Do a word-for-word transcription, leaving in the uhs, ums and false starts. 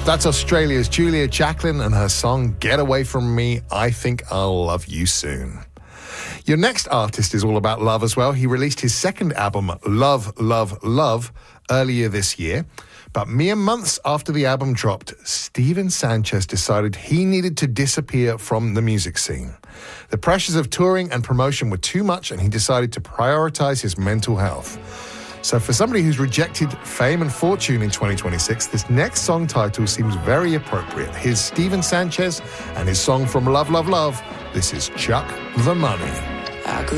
That's Australia's Julia Jacklin and her song Get Away From Me, I Think I'll Love You Soon. Your next artist is all about love as well. He released his second album, Love, Love, Love, earlier this year. But mere months after the album dropped, Steven Sanchez decided he needed to disappear from the music scene. The pressures of touring and promotion were too much, and he decided to prioritize his mental health. So for somebody who's rejected fame and fortune in twenty twenty-six, this next song title seems very appropriate. Here's Steven Sanchez and his song from Love, Love, Love. This is Chuck the Money. I could